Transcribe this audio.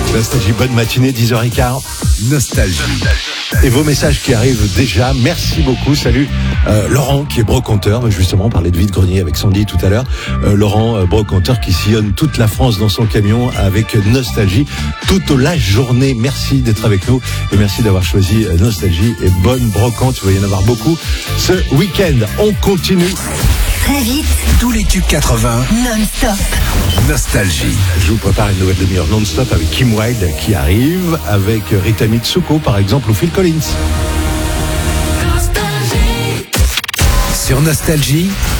Nostalgie, bonne matinée, 10h15. Nostalgie. Et vos messages qui arrivent déjà, merci beaucoup. Salut Laurent qui est brocanteur, justement on parlait de vide-grenier avec Sandy tout à l'heure. Laurent, brocanteur qui sillonne toute la France dans son camion avec Nostalgie toute la journée. Merci d'être avec nous et merci d'avoir choisi Nostalgie et bonne brocante. Il va y en avoir beaucoup ce week-end. On continue. Très vite, Tous les tubes 80, non-stop. Nostalgie. Je vous prépare une nouvelle demi-heure non-stop avec Kim Wilde qui arrive, avec Rita Mitsuko par exemple ou Phil Collins. Sur Nostalgie,